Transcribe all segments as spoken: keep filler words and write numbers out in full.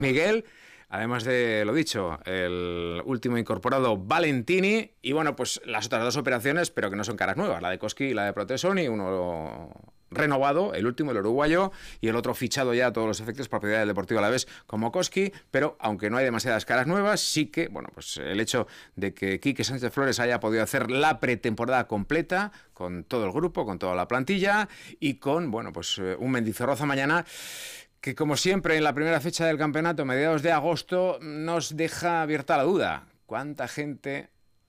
Miguel, además de lo dicho, el último incorporado Valentini y bueno, pues las otras dos operaciones, pero que no son caras nuevas, la de Koski y la de Protesoni, uno renovado, el último, el uruguayo, y el otro fichado ya a todos los efectos, propiedad del Deportivo Alavés como Koski, pero aunque no hay demasiadas caras nuevas, sí que, bueno, pues el hecho de que Quique Sánchez Flores haya podido hacer la pretemporada completa con todo el grupo, con toda la plantilla y con, bueno, pues un Mendizorroza mañana que, como siempre, en la primera fecha del campeonato, mediados de agosto, nos deja abierta la duda. ¿Cuánta gente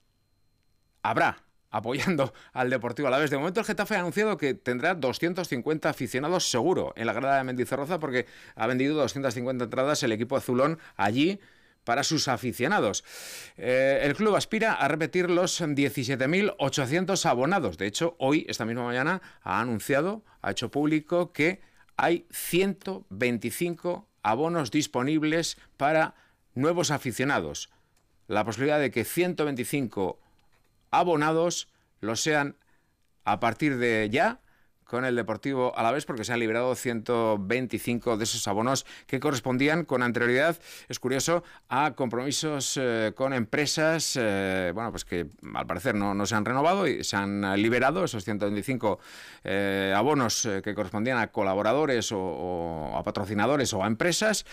habrá apoyando al Deportivo Alavés? De momento el Getafe ha anunciado que tendrá doscientos cincuenta aficionados seguro en la grada de Mendizorroza, porque ha vendido doscientas cincuenta entradas el equipo azulón allí para sus aficionados. Eh, el club aspira a repetir los diecisiete mil ochocientos abonados. De hecho, hoy, esta misma mañana, ha anunciado, ha hecho público que hay ciento veinticinco abonos disponibles para nuevos aficionados. La posibilidad de que ciento veinticinco abonados lo sean a partir de ya con el Deportivo Alavés, porque se han liberado ciento veinticinco de esos abonos que correspondían con anterioridad, es curioso, a compromisos eh, con empresas, eh, bueno, pues que al parecer no, no se han renovado y se han liberado esos ciento veinticinco eh, abonos eh, que correspondían a colaboradores o, o a patrocinadores o a empresas,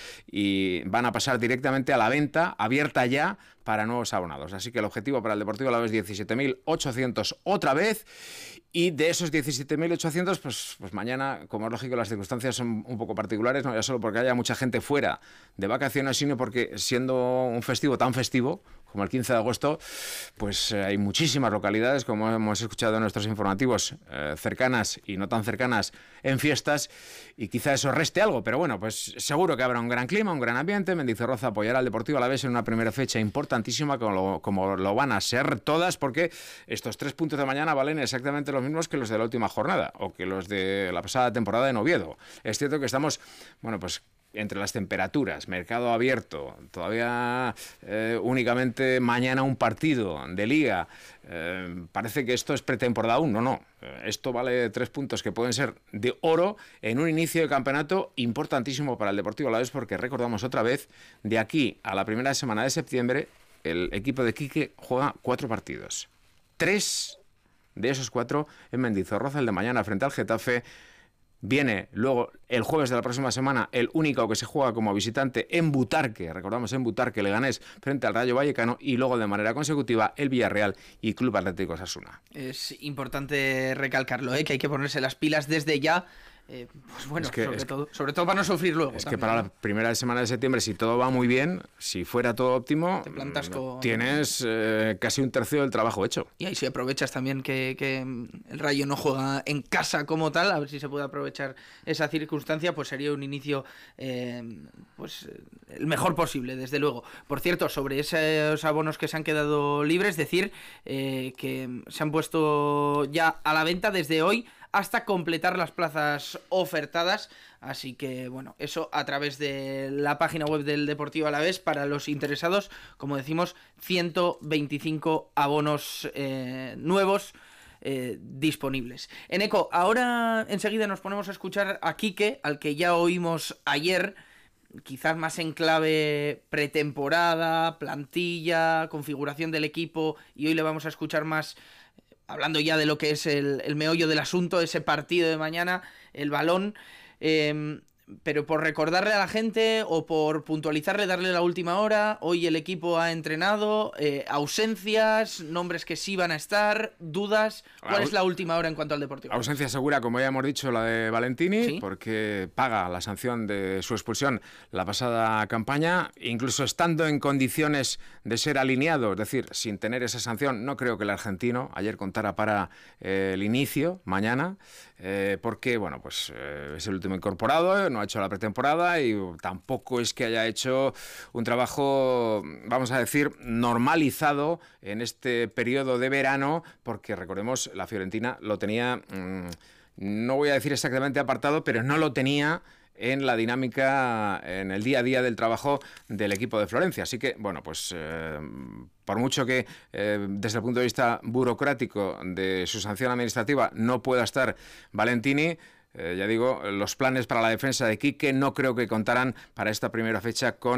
y van a pasar directamente a la venta abierta ya para nuevos abonados. Así que el objetivo para el Deportivo Alavés diecisiete mil ochocientos otra vez. Y de esos diecisiete mil ochocientos, pues, pues mañana, como es lógico, las circunstancias son un poco particulares, no ya solo porque haya mucha gente fuera de vacaciones, sino porque, siendo un festivo tan festivo como el quince de agosto, pues eh, hay muchísimas localidades, como hemos escuchado en nuestros informativos, eh, cercanas y no tan cercanas en fiestas, y quizá eso reste algo, pero bueno, pues seguro que habrá un gran clima, un gran ambiente. Mendizorroza apoyará al Deportivo Alavés en una primera fecha importantísima, como lo, como lo van a ser todas, porque estos tres puntos de mañana valen exactamente los mismos que los de la última jornada, o que los de la pasada temporada en Oviedo. Es cierto que estamos, bueno, pues entre las temperaturas, mercado abierto, todavía eh, únicamente mañana un partido de liga, eh, parece que esto es pretemporada aún. No, no, esto vale tres puntos que pueden ser de oro en un inicio de campeonato importantísimo para el Deportivo Alavés, porque recordamos otra vez, de aquí a la primera semana de septiembre, el equipo de Quique juega cuatro partidos. Tres de esos cuatro en Mendizorroza, el de mañana frente al Getafe. Viene luego el jueves de la próxima semana el único que se juega como visitante en Butarque, recordamos en Butarque, Leganés frente al Rayo Vallecano, y luego de manera consecutiva el Villarreal y Club Atlético Osasuna. Es importante recalcarlo, ¿eh? Que hay que ponerse las pilas desde ya. Eh, pues bueno, es que, sobre, es todo, sobre todo para no sufrir luego. Es también, que para ¿no? la primera semana de septiembre, si todo va muy bien, si fuera todo óptimo, Te plantas con... tienes eh, casi un tercio del trabajo hecho. Y ahí si aprovechas también que, que el Rayo no juega en casa como tal, a ver si se puede aprovechar esa circunstancia, pues sería un inicio eh, pues el mejor posible, desde luego. Por cierto, sobre esos abonos que se han quedado libres, decir eh, que se han puesto ya a la venta desde hoy hasta completar las plazas ofertadas, así que bueno, eso a través de la página web del Deportivo Alavés para los interesados. Como decimos, ciento veinticinco abonos eh, nuevos eh, disponibles. Eneco, ahora enseguida nos ponemos a escuchar a Quique, al que ya oímos ayer, quizás más en clave pretemporada, plantilla, configuración del equipo, y hoy le vamos a escuchar más hablando ya de lo que es el, el meollo del asunto, ese partido de mañana, el balón. Eh, pero por recordarle a la gente o por puntualizarle, darle la última hora, hoy el equipo ha entrenado, eh, ausencias, nombres que sí van a estar, dudas. ¿Cuál es la última hora en cuanto al Deportivo? Ausencia segura, como ya hemos dicho, la de Valentini, ¿Sí? Porque paga la sanción de su expulsión la pasada campaña, incluso estando en condiciones de ser alineado, es decir, sin tener esa sanción. No creo que el argentino ayer contara para eh, el inicio, mañana, eh, porque, bueno, pues eh, es el último incorporado, no ha hecho la pretemporada y tampoco es que haya hecho un trabajo, vamos a decir, normalizado en este periodo de verano, porque recordemos, la Fiorentina lo tenía, mmm, no voy a decir exactamente apartado, pero no lo tenía en la dinámica, en el día a día del trabajo del equipo de Florencia. Así que, bueno, pues eh, por mucho que eh, desde el punto de vista burocrático de su sanción administrativa no pueda estar Valentini, eh, ya digo, los planes para la defensa de Quique no creo que contaran para esta primera fecha con